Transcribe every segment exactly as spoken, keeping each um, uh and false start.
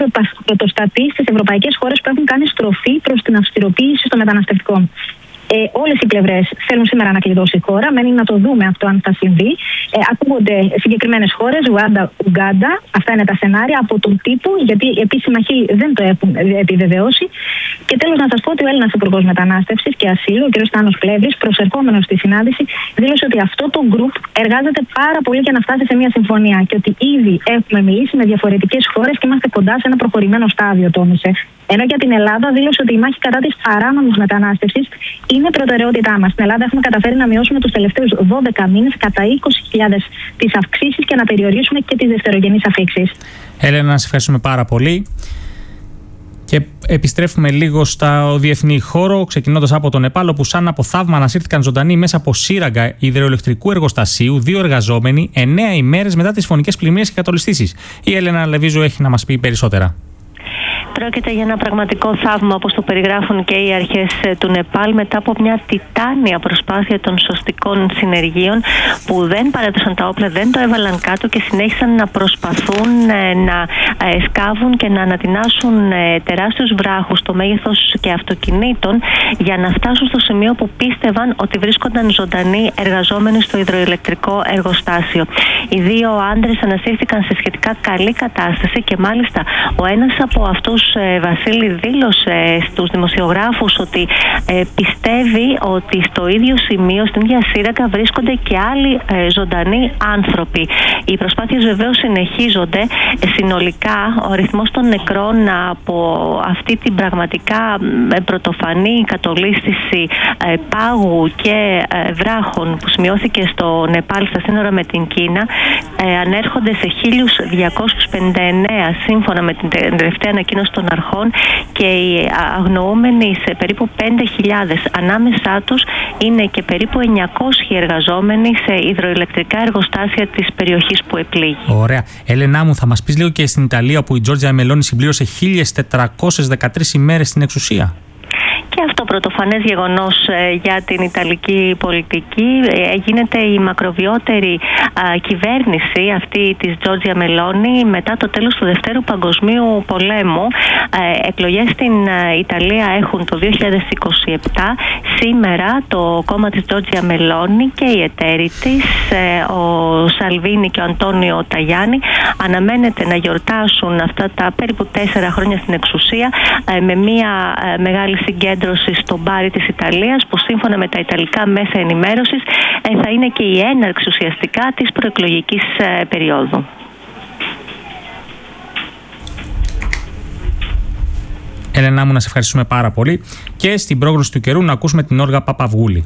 πρωτοστατεί στις ευρωπαϊκές χώρες που έχουν κάνει στροφή προς την αυστηροποίηση στο μεταναστευτικό. Ε, όλες οι πλευρές θέλουν σήμερα να κλειδώσει η χώρα. Μένει να το δούμε αυτό αν θα συμβεί. Ε, ακούγονται συγκεκριμένες χώρες, Ουγκάντα, Ουγκάντα, αυτά είναι τα σενάρια από τον τύπο, γιατί οι επίσημα αρχή δεν το έχουν επιβεβαιώσει. Και τέλος, να σας πω ότι ο Έλληνας Υπουργός Μετανάστευσης και Ασύλου, ο κ. Στάνος Πλεύρης, προσερχόμενος στη συνάντηση, δήλωσε ότι αυτό το γκρουπ εργάζεται πάρα πολύ για να φτάσει σε μια συμφωνία και ότι ήδη έχουμε μιλήσει με διαφορετικές χώρες και είμαστε κοντά σε ένα προχωρημένο στάδιο, τόνισε. Ενώ για την Ελλάδα δήλωσε ότι η μάχη κατά της παράνομης μετανάστευσης είναι προτεραιότητά μας. Στην Ελλάδα έχουμε καταφέρει να μειώσουμε τους τελευταίους δώδεκα μήνες κατά είκοσι χιλιάδες τις αυξήσεις και να περιορίσουμε και τις δευτερογενείς αφήξεις. Έλενα, να σε ευχαριστούμε πάρα πολύ. Και επιστρέφουμε λίγο στο διεθνή χώρο, ξεκινώντας από τον Νεπάλ, όπου σαν από θαύμα ανασύρθηκαν ζωντανοί μέσα από σύραγγα υδροελεκτρικού εργοστασίου δύο εργαζόμενοι εννέα ημέρες μετά τις φωνικές πλημμύρες και κατολιστήσεις. Η Έλενα Λεβίζου έχει να μας πει περισσότερα. Πρόκειται για ένα πραγματικό θαύμα, όπως το περιγράφουν και οι αρχές του Νεπάλ, μετά από μια τιτάνια προσπάθεια των σωστικών συνεργείων που δεν παρέδωσαν τα όπλα, δεν το έβαλαν κάτω και συνέχισαν να προσπαθούν να σκάβουν και να ανατινάσουν τεράστιους βράχους στο μέγεθος και αυτοκινήτων για να φτάσουν στο σημείο που πίστευαν ότι βρίσκονταν ζωντανοί εργαζόμενοι στο υδροηλεκτρικό εργοστάσιο. Οι δύο άντρες ανασύρθηκαν σε σχετικά καλή κατάσταση και μάλιστα ο ένας από αυτούς, Βασίλη, δήλωσε στους δημοσιογράφους ότι ε, πιστεύει ότι στο ίδιο σημείο, στην ίδια σύραγγα, βρίσκονται και άλλοι ε, ζωντανοί άνθρωποι. Οι προσπάθειες βεβαίως συνεχίζονται. Ε, συνολικά, ο αριθμός των νεκρών από αυτή την πραγματικά ε, πρωτοφανή κατολίσθηση ε, πάγου και ε, βράχων που σημειώθηκε στο Νεπάλ στα σύνορα με την Κίνα ε, ανέρχονται σε χίλια διακόσια πενήντα εννέα σύμφωνα με την τελευταία ανακοίνωση των αρχών και οι αγνοούμενοι σε περίπου πέντε χιλιάδες. Ανάμεσά τους είναι και περίπου εννιακόσιοι εργαζόμενοι σε υδροηλεκτρικά εργοστάσια της περιοχής που επλήγει. Ωραία. Έλενά μου, θα μας πεις λίγο και στην Ιταλία, που η Τζόρτζια Μελόνι συμπλήρωσε χίλιες τετρακόσιες δεκατρείς ημέρες στην εξουσία. Και αυτό πρωτοφανές γεγονός ε, για την Ιταλική πολιτική. Ε, γίνεται η μακροβιότερη ε, κυβέρνηση αυτή της Τζόρτζια Μελόνι μετά το τέλος του Δευτέρου Παγκοσμίου Πολέμου. Ε, εκλογές στην ε, Ιταλία έχουν το δύο χιλιάδες είκοσι επτά. Σήμερα το κόμμα της Τζόρτζια Μελόνι και οι εταίροι της, ε, ο Σαλβίνι και ο Αντώνιο Ταγιάννη, αναμένεται να γιορτάσουν αυτά τα περίπου τέσσερα χρόνια στην εξουσία ε, με μια ε, μεγάλη συγκέντρωση στο Μπάρι της Ιταλίας, που σύμφωνα με τα ιταλικά μέσα ενημέρωσης θα είναι και η έναρξη ουσιαστικά της προεκλογικής περίοδου. Έλενα μου, να σε ευχαριστούμε πάρα πολύ. Και στην πρόγνωση του καιρού να ακούσουμε την Όργα Παπαυγούλη.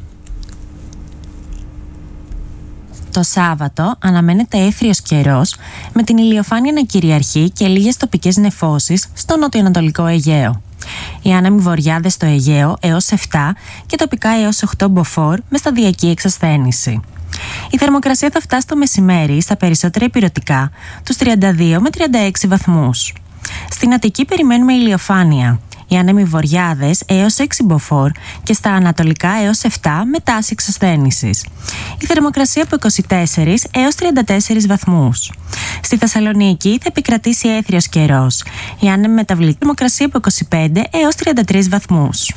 Το Σάββατο αναμένεται έθριος καιρός με την ηλιοφάνεια να κυριαρχεί και λίγες τοπικές νεφώσεις στο νοτιοανατολικό Αιγαίο. Οι άνεμοι βοριάδες στο Αιγαίο έως επτά και τοπικά έως οκτώ μποφόρ με σταδιακή εξασθένηση. Η θερμοκρασία θα φτάσει το μεσημέρι στα περισσότερα ηπειρωτικά τους τριάντα δύο με τριάντα έξι βαθμούς. Στην Αττική περιμένουμε ηλιοφάνεια. Οι άνεμοι βοριάδες έως έξι μποφόρ και στα ανατολικά έως επτά με τάση εξασθένησης. Η θερμοκρασία από είκοσι τέσσερα έως τριάντα τέσσερα βαθμούς. Στη Θεσσαλονίκη θα επικρατήσει έθριος καιρός. Η άνεμη μεταβλητή θερμοκρασία από είκοσι πέντε έως τριάντα τρεις βαθμούς.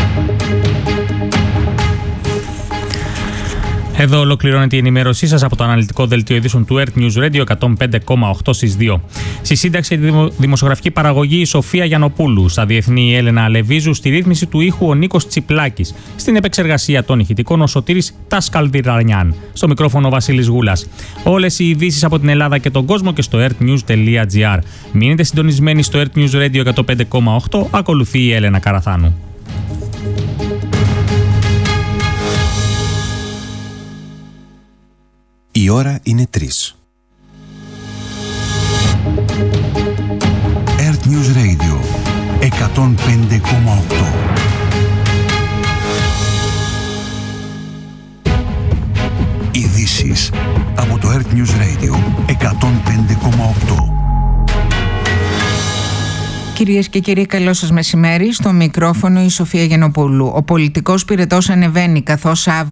Εδώ ολοκληρώνεται η ενημέρωσή σας από το αναλυτικό δελτίο ειδήσεων του Earth News Radio εκατόν πέντε κόμμα οκτώ στις δύο. Στη σύνταξη τη δημοσιογραφική παραγωγή η Σοφία Γιαννοπούλου, στα διεθνή η Έλενα Αλεβίζου, στη ρύθμιση του ήχου ο Νίκος Τσιπλάκης, στην επεξεργασία των ηχητικών ο Σωτήρης Τασκαλδιρανιάν, στο μικρόφωνο ο Βασίλης Γούλας. Όλες οι ειδήσεις από την Ελλάδα και τον κόσμο και στο earthnews τελεία gr. Μείνετε συντονισμένοι στο Earth News Radio εκατόν πέντε κόμμα οκτώ, ακολουθεί η Έλενα Καραθάνου. Η ώρα είναι τρεις. Earth News Radio εκατόν πέντε κόμμα οκτώ. Ειδήσεις από το Earth News Radio εκατόν πέντε κόμμα οκτώ. Κυρίες και κύριοι, καλό σας μεσημέρι. Στο μικρόφωνο η Σοφία Γιαννοπούλου. Ο πολιτικός πυρετός ανεβαίνει καθώς αύριο